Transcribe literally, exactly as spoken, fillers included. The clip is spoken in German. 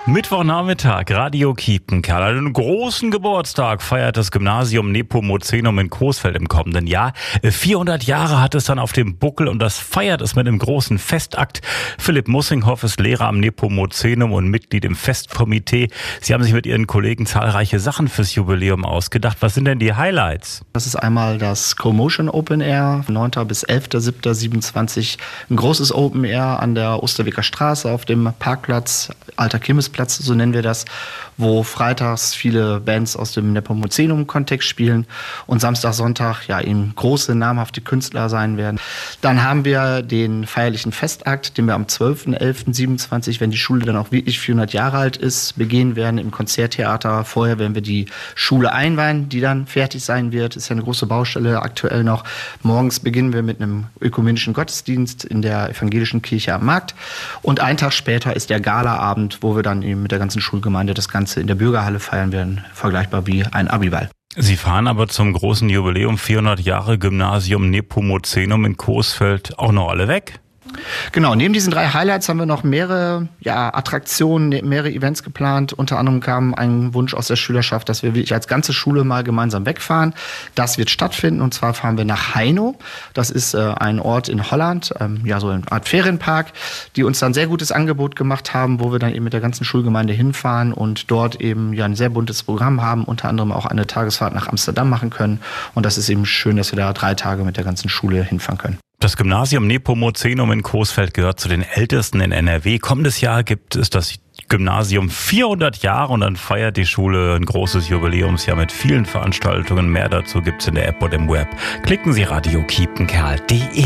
Mittwochnachmittag, Radio Kiepenkerl. Einen großen Geburtstag feiert das Gymnasium Nepomucenum in Coesfeld im kommenden Jahr. vierhundert Jahre hat es dann auf dem Buckel und das feiert es mit einem großen Festakt. Philipp Mussinghoff ist Lehrer am Nepomucenum und Mitglied im Festkomitee. Sie haben sich mit Ihren Kollegen zahlreiche Sachen fürs Jubiläum ausgedacht. Was sind denn die Highlights? Das ist einmal das Co-Motion Open Air, neunter bis elfter siebter siebenundzwanzig. Ein großes Open Air an der Osterwicker Straße auf dem Parkplatz, Alter Kirmesplatz, so nennen wir das, wo freitags viele Bands aus dem Nepomucenum-Kontext spielen und Samstag, Sonntag ja eben große, namhafte Künstler sein werden. Dann haben wir den feierlichen Festakt, den wir am zwölfter elfter siebenundzwanzig, wenn die Schule dann auch wirklich vierhundert Jahre alt ist, begehen werden im Konzerttheater. Vorher werden wir die Schule einweihen, die dann fertig sein wird. Ist ja eine große Baustelle aktuell noch. Morgens beginnen wir mit einem ökumenischen Gottesdienst in der evangelischen Kirche am Markt. Und einen Tag später ist der Galaabend, wo wir dann eben mit der ganzen Schulgemeinde das Ganze in der Bürgerhalle feiern werden, vergleichbar wie ein Abiball. Sie fahren aber zum großen Jubiläum vierhundert Jahre Gymnasium Nepomucenum in Coesfeld auch noch alle weg? Genau, neben diesen drei Highlights haben wir noch mehrere ja, Attraktionen, mehrere Events geplant. Unter anderem kam ein Wunsch aus der Schülerschaft, dass wir wirklich als ganze Schule mal gemeinsam wegfahren. Das wird stattfinden und zwar fahren wir nach Heino. Das ist äh, ein Ort in Holland, ähm, ja so eine Art Ferienpark, die uns dann ein sehr gutes Angebot gemacht haben, wo wir dann eben mit der ganzen Schulgemeinde hinfahren und dort eben ja ein sehr buntes Programm haben, unter anderem auch eine Tagesfahrt nach Amsterdam machen können. Und das ist eben schön, dass wir da drei Tage mit der ganzen Schule hinfahren können. Das Gymnasium Nepomucenum in Coesfeld gehört zu den ältesten in N R W. Kommendes Jahr gibt es das Gymnasium vierhundert Jahre und dann feiert die Schule ein großes Jubiläumsjahr mit vielen Veranstaltungen. Mehr dazu gibt's in der App und im Web. Klicken Sie radio kiepenkerl punkt de.